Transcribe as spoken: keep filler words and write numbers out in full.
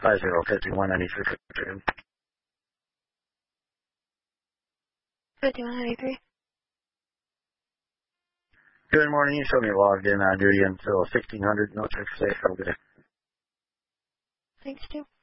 five zero fifty-one ninety-three. fifty-one ninety-three. Good morning. You showed me logged in on duty until sixteen hundred. No check safe. Have a good day. Thanks, too.